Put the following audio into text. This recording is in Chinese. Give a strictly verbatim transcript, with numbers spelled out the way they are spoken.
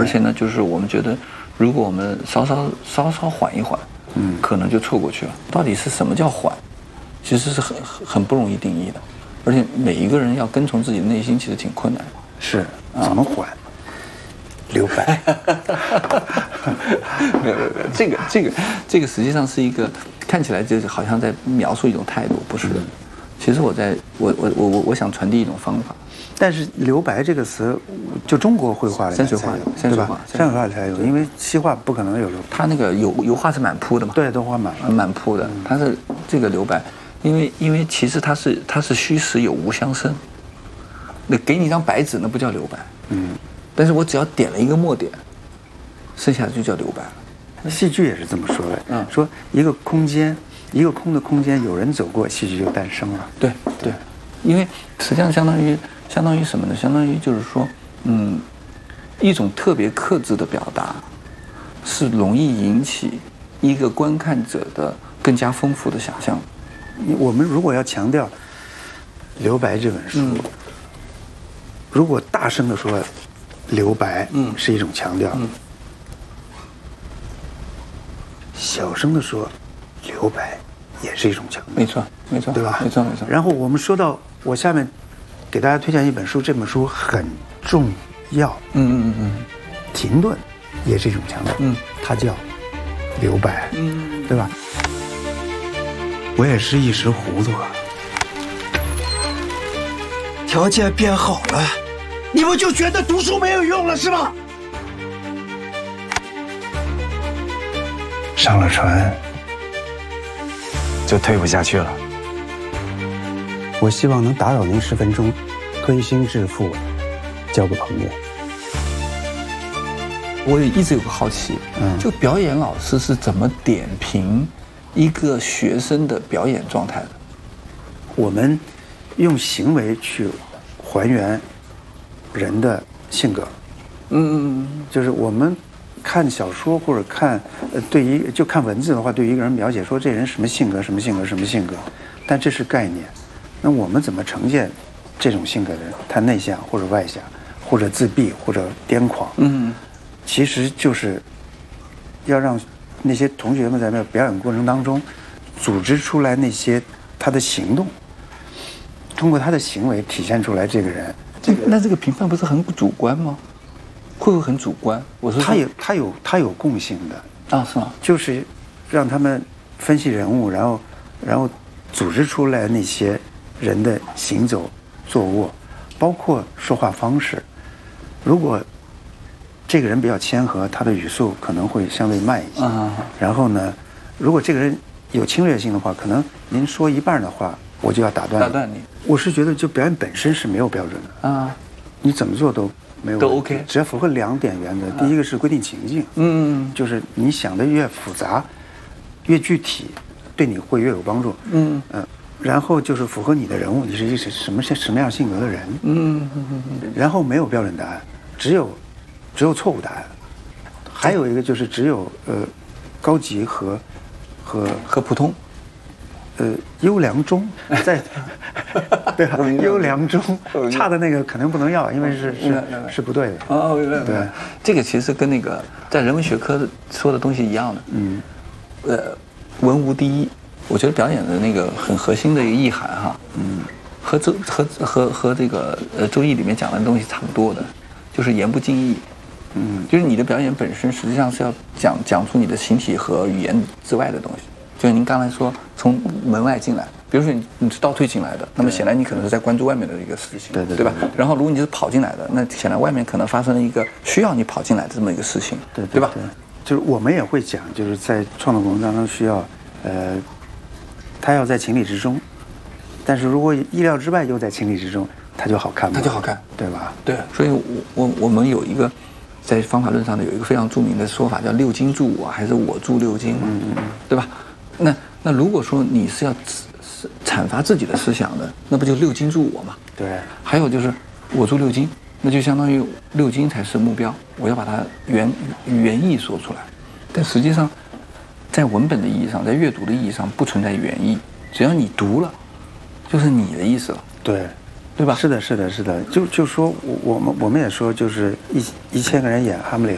且呢，就是我们觉得，如果我们稍稍稍稍缓一缓，嗯，可能就错过去了。到底是什么叫缓？其实是很很不容易定义的，而且每一个人要跟从自己的内心，其实挺困难的。 是，怎么缓？留白。 没有没有没有，这个这个这个实际上是一个看起来就是好像在描述一种态度，不是的。其实我在我我我我我想传递一种方法。 但是留白这个词，就中国绘画里山水画有，山水画山水画里才有，因为西画不可能有留。 它那个油油画是满铺的嘛？ 对，都画满满铺的。它是这个留白，因为因为其实它是它是虚实有无相生。那给你一张白纸，那不叫留白。嗯。但是我只要点了一个墨点，剩下的就叫留白了。 戏剧也是这么说的，嗯，说一个空间，一个空的空间，有人走过，戏剧就诞生了。 对对，因为实际上相当于相当于什么呢？相当于就是说，嗯，一种特别克制的表达，是容易引起一个观看者的更加丰富的想象。 我们如果要强调《留白》这本书，嗯、如果大声的说留白，嗯，是一种强调。嗯，小声的说留白也是一种强调。 没错没错， 对吧？ 没错没错。 然后我们说到我下面给大家推荐一本书，这本书很重要。嗯嗯嗯，停顿也是一种强调。嗯，它叫留白。嗯，对吧？我也是一时糊涂啊。条件变好了，你们就觉得读书没有用了是吧？上了船就退不下去了。我希望能打扰您十分钟，推心置腹，交个朋友。 我也一直有个好奇，嗯，就表演老师是怎么点评一个学生的表演状态的？ 我们用行为去还原人的性格。嗯嗯嗯，就是我们看小说或者看，呃，对于就看文字的话，对于一个人描写说这人什么性格，什么性格，什么性格，但这是概念。那我们怎么呈现这种性格的人？他内向或者外向，或者自闭或者癫狂？嗯，其实就是要让那些同学们在那表演过程当中，组织出来那些他的行动，通过他的行为体现出来这个人。 这个那这个评判不是很主观吗？会不会很主观？我说他有他有他有共性的啊，是吗？ 就是让他们分析人物，然后然后组织出来那些人的行走、坐卧，包括说话方式。如果这个人比较谦和，他的语速可能会相对慢一些。啊、然后呢，如果这个人有侵略性的话，可能您说一半的话，我就要打断打断你。 我是觉得，就表演本身是没有标准的啊，你怎么做都没有都 OK， 只要符合两点原则。第一个是规定情境，嗯，就是你想的越复杂、越具体，对你会越有帮助。嗯嗯、呃，然后就是符合你的人物，你是一是什么什么样性格的人。嗯嗯嗯。然后没有标准答案，只有只有错误答案。还有一个就是只有呃高级和和和普通。 呃，优良中，在对吧？优良中，差的那个可能不能要，因为是是是不对的。哦，对， 这个其实跟那个在人文学科说的东西一样的。嗯，呃，文无第一，我觉得表演的那个很核心的一个意涵哈，嗯，和周和和和这个呃《周易》里面讲的东西差不多的，就是言不尽意。嗯，就是你的表演本身实际上是要讲讲出你的形体和语言之外的东西。就是您刚才说从门外进来，比如说你你是倒退进来的，那么显然你可能是在关注外面的一个事情， 对对对吧？然后如果你是跑进来的，那显然外面可能发生了一个需要你跑进来的这么一个事情， 对对吧？ 就是我们也会讲，就是在创作过程当中需要，呃，他要在情理之中，但是如果意料之外又在情理之中，他就好看嘛， 他就好看， 对吧？ 对，所以我我我们有一个在方法论上的有一个非常著名的说法，叫六经助我，还是我助六经嘛，嗯嗯嗯，对吧？那那如果说你是要阐发自己的思想的，那不就六经助我嘛？ 对。 还有就是我助六经，那就相当于六经才是目标，我要把它原原意说出来。但实际上，在文本的意义上，在阅读的意义上不存在原意，只要你读了，就是你的意思了。 对。 对吧？ 是的，是的，是的。就就说我我们我们也说，就是一一千个人演哈姆雷